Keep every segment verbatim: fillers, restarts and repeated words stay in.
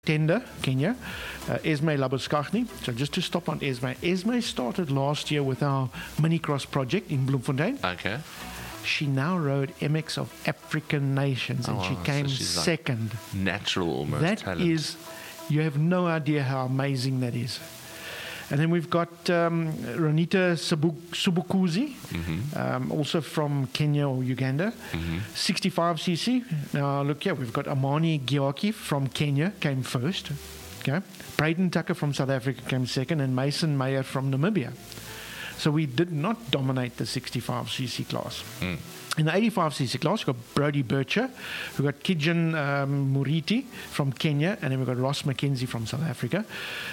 Tender, Kenya, uh, Esme Labuskaghni. So just to stop on Esme. Esme started last year with our mini cross project in Bloemfontein. Okay. She now rode M X of African nations and Oh, she wow. came So she's like second. Natural almost That talent. is, you have no idea how amazing that is. And then we've got um, Ronita Subu- Subukuzi, Mm-hmm. um, also from Kenya or Uganda, sixty-five c c. Now, look here, we've got Amani Gioki from Kenya, came first. Okay. Braden Tucker from South Africa came second, and Mason Meyer from Namibia. So we did not dominate the sixty-five c c class. Mm. In the eighty-five c c class, we've got Brody Bircher, we've got Kijan um, Muriti from Kenya, and then we've got Ross McKenzie from South Africa.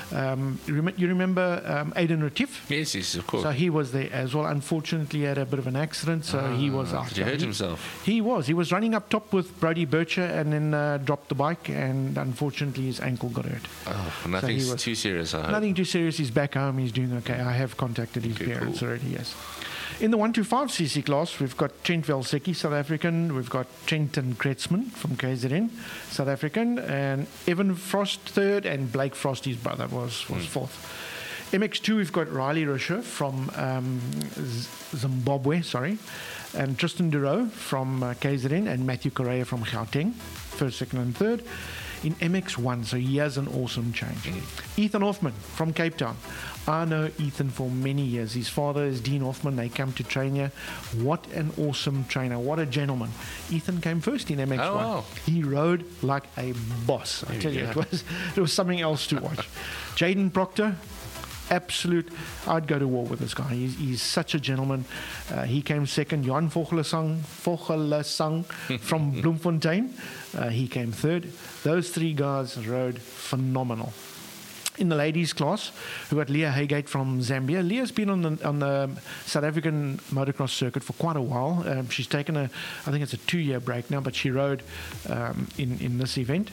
Um, you, rem- you remember um, Aidan Retief? Yes, yes, of course. So he was there as well. Unfortunately, he had a bit of an accident, so Ah, he was out. Did he hurt He- himself? He was. He was running up top with Brody Bircher and then uh, dropped the bike, and unfortunately, his ankle got hurt. Oh, nothing he was- too serious, I hope. Nothing too serious. He's back home. He's doing okay. I have contacted his Okay, parents cool. already, yes. In the one twenty-five c c class, we've got Trent Velsecki, South African. We've got Trenton Kretzmann from K Z N, South African. And Evan Frost third, and Blake Frost, his brother, was, was fourth. M X two, we've got Riley Rocher from um, Z- Zimbabwe, sorry. And Tristan Duro from uh, K Z N, and Matthew Correa from Gauteng, first, second, and third. In M X one, so he has an awesome change. Ethan Hoffman from Cape Town. I know Ethan for many years. His father is Dean Hoffman. They come to train here. What an awesome trainer. What a gentleman. Ethan came first in M X one. Oh, wow. He rode like a boss. I There tell you you, it go. was, it was something else to watch. Jaden Proctor, absolute. I'd go to war with this guy. He's, he's such a gentleman. Uh, he came second. Jan Vogelesang, Vogelesang from Bloemfontein. Uh, he came third. Those three guys rode phenomenal. In the ladies' class, we got Leah Haygate from Zambia. Leah's been on the on the South African motocross circuit for quite a while. Um, she's taken a, I think it's a two-year break now, but she rode um, in in this event.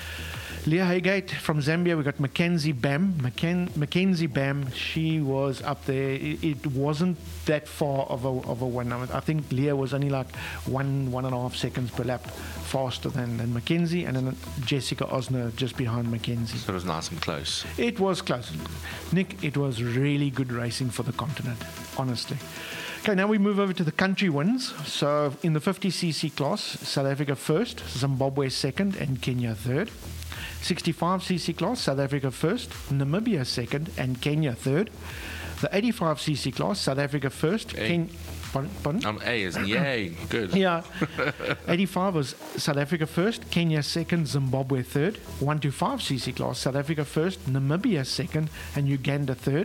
Leah Haygate from Zambia. We got Mackenzie Bam. Macken- Mackenzie Bam. She was up there. It, it wasn't that far of a of a win. I think Leah was only like one one and a half seconds per lap faster than, than Mackenzie, and then Jessica Osner just behind Mackenzie. So it was nice and close. It was close. Nick, it was really good racing for the continent, honestly. Okay, now we move over to the country wins. So in the fifty c c class, South Africa first, Zimbabwe second, and Kenya third. sixty-five c c class, South Africa first, Namibia second, and Kenya third. The eighty-five c c class, South Africa first, Hey. Ken- pardon, pardon? Um, A is yay, good. Yeah. eighty-five was South Africa first, Kenya second, Zimbabwe third. one twenty-five c c class, South Africa first, Namibia second, and Uganda third.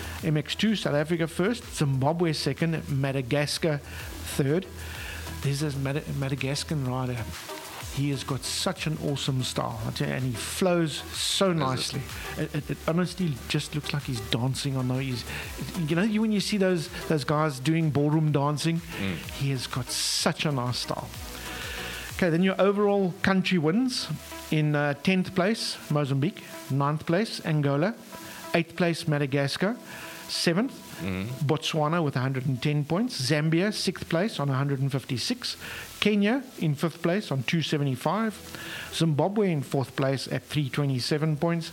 M X two, South Africa first, Zimbabwe second, Madagascar third. There's this Mad- Madagascan rider. He has got such an awesome style, I tell you, and he flows so nicely. It, it, it honestly just looks like he's dancing on those. You know, you when you see those those guys doing ballroom dancing, he has got such a nice style. Okay, then your overall country wins. In uh, tenth place, Mozambique. ninth place, Angola. eighth place, Madagascar. seventh, Botswana with one hundred ten points. Zambia, sixth place on one hundred fifty-six. Kenya in fifth place on two hundred seventy-five. Zimbabwe in fourth place at three hundred twenty-seven points.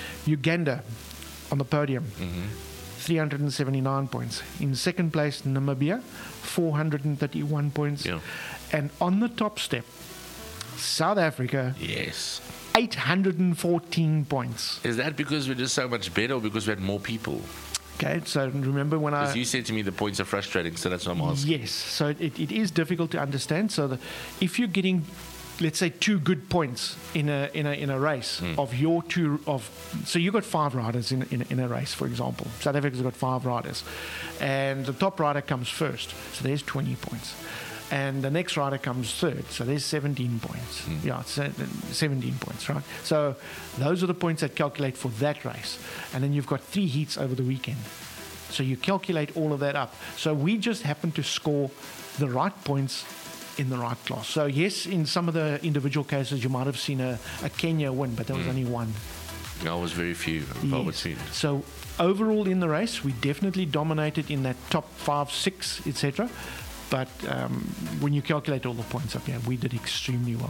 Uganda on the podium, three hundred seventy-nine points. In second place, Namibia, four hundred thirty-one points. Yeah. And on the top step, South Africa, Yes. eight hundred fourteen points. Is that because we're just so much better or because we had more people? Okay, so remember when I... Because you said to me the points are frustrating, so that's what I'm asking. Yes, so it, it is difficult to understand. So the, if you're getting, let's say, two good points in a in a in a race of your two of, so you got five riders in in, in a race, for example. South Africa's got five riders, and the top rider comes first, so there's twenty points. And the next rider comes third, so there's seventeen points. Yeah, it's, uh, seventeen points, right? So those are the points that calculate for that race. And then you've got three heats over the weekend. So you calculate all of that up. So we just happen to score the right points in the right class. So yes, in some of the individual cases, you might have seen a, a Kenya win, but there was only one. No, it was very few. Well between. So overall in the race, we definitely dominated in that top five, six, et cetera. But um, when you calculate all the points up here, we did extremely well.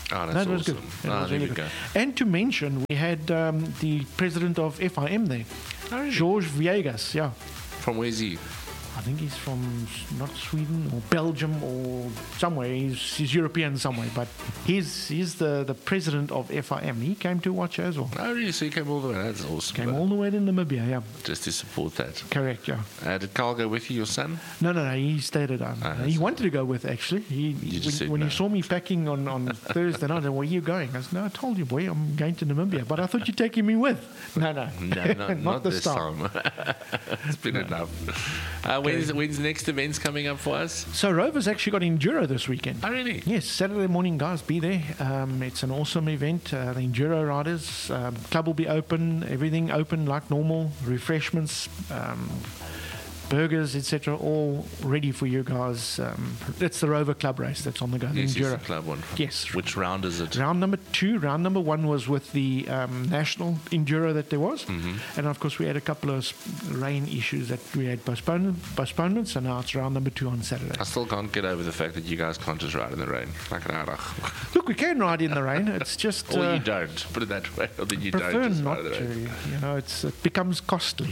Oh, that's that was awesome. good. That Ah, was there really we good. go. And to mention, we had um, the president of F I M there, Oh, really? George Viegas. Yeah, From where's he? I think he's from s- not Sweden or Belgium or somewhere. He's, he's European somewhere, but he's he's the, the president of F I M. He came to watch as well. Oh, really? So he came all the way. That's awesome. Came bro. all the way to Namibia. Yeah, Just to support that. correct. Yeah. Uh, did Carl go with you, your son? No, no, no. He stayed at home. Ah, he that's wanted to go with actually. He, You just when said when no. he saw me packing on, on Thursday night, where are you going? I said, no, I told you, boy, I'm going to Namibia. But I thought you're taking me with. No, no, No, no not, not, this this time. time. It's been enough. Uh, when's, when's the next events coming up for us? So Rover's actually got Enduro this weekend. Oh, really? Yes, Saturday morning, guys, be there. Um, it's an awesome event. Uh, the Enduro riders, um, club will be open, everything open like normal, refreshments, um, burgers, et cetera, all ready for you guys. Um, that's the Rover Club race that's on the go, the Yes, yes, the Enduro. club one. Yes. Which round is it? Round number two, round number one was with the um, national Enduro that there was. Mm-hmm. And of course, we had a couple of s- rain issues that we had postponed, postponements, and now it's round number two on Saturday. I still can't get over the fact that you guys can't just ride in the rain. Like rarig. Look, we can ride in the rain. It's just. Or uh, you don't. Put it that way. Or then you prefer don't just not ride in the to. rain. You know, it's, it becomes costly.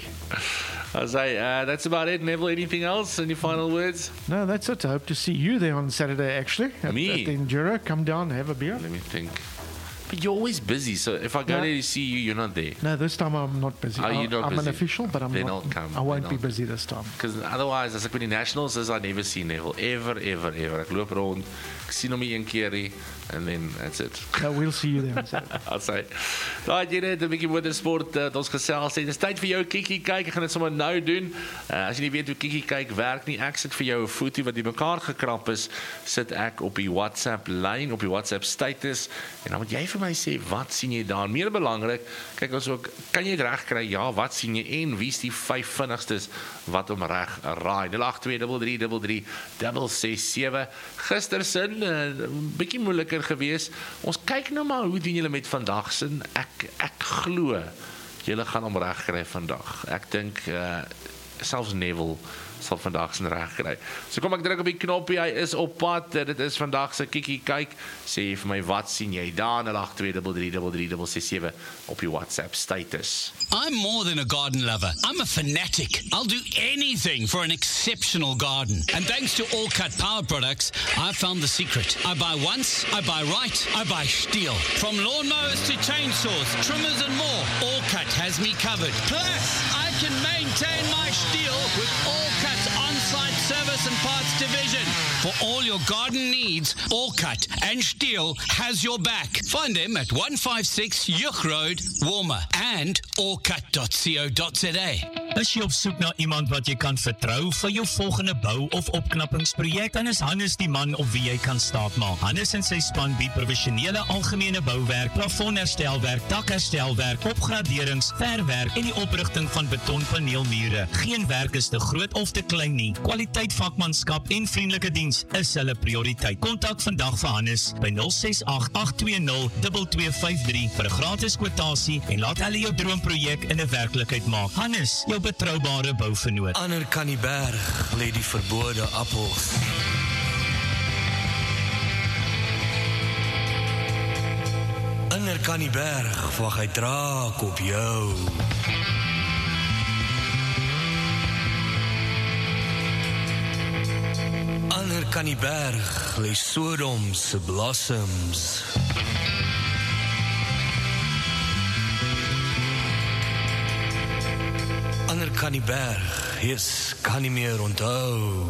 I say, uh, that's about it. Neville, anything else? Any final words? No, that's it. I hope to see you there on Saturday, actually. At, Me? At the Enduro. Come down, have a beer. Let me think. But you're always busy, so if I go No. there to see you, you're not there. No, this time I'm not busy. Are you I- not I'm an busy? official, but I'm Then not. I'll come. I won't Then be I'll- busy this time. Because otherwise, as ek by die nationals is, I never see Neville. Ever, ever, ever. Ek loop rond, ek sien hom nie een keer nie, and then that's it. No, we'll see you there on Saturday. I'll say. Daai jy net 'n bietjie motorsport uh, ons gesels het. Dis tyd vir jou Kiki kyk. Ek gaan dit sommer nou doen. Uh, as jy nie weet hoe Kiki kyk werk nie, ek sit vir jou 'n foto wat bymekaar gekrap is, sit ek op die WhatsApp lyn, op die WhatsApp status en dan moet jy vir my sê wat sien jy daar? Meer belangrik, kyk ons ook, kan jy dit reg kry? Ja, wat sien jy en wie's die vyf vinnigstes wat hom reg raai? nul agt twee drie drie drie drie ses sewe. Gister sin 'n uh, bietjie moeiliker geweest. Ons kyk nou maar hoe doen julle met vandag sin. Ek ek glo julle gaan hom reg kry vandag. Ek dink uh, selfs Neville sal vandag sin reg kry. So kom ek druk op die knoppie. Hy is op pad. Dit is vandag se Kiki kyk. Sê vir my wat sien jy daar? nul agt twee drie drie drie drie ses sewe op die WhatsApp status. I'm more than a garden lover. I'm a fanatic. I'll do anything for an exceptional garden. And thanks to All Cut Power Products, I found the secret. I buy once, I buy right, I buy steel. From lawnmowers to chainsaws, trimmers and more, All Cut has me covered. Plus, I can maintain my steel with All Cut's on-site service and parts division. For all your garden needs, All Cut and Steel has your back. Find them at one five six Juk Road, Warmer and all cut dot co dot za. Is jy op soek na iemand wat jy kan vertrou vir jou volgende bou- of opknappingsprojek, dan is Hannes die man op wie jy kan staatmaak. Hannes en sy span bied professionele algemene bouwerk, plafonherstelwerk, dakherstelwerk, opgraderings, verwerk en die oprigting van betonpaneelmure. Geen werk is te groot of te klein nie. Kwaliteit vakmanskap en vriendelike diens is hulle prioriteit. Kontak vandag vir Hannes by nul ses agt agt twee nul twee twee vyf drie vir 'n gratis kwotasie en laat hulle jou droomprojek in 'n werklikheid maak. Hannes, jou betroubare bouvernoot. Ander kan die berg lê die verbode appels. Ander kan die berg wag hy draak op jou. Ander kan die berg lê Sodom se blossoms. Ander kan die berg, Jesus kan nie meer onthou.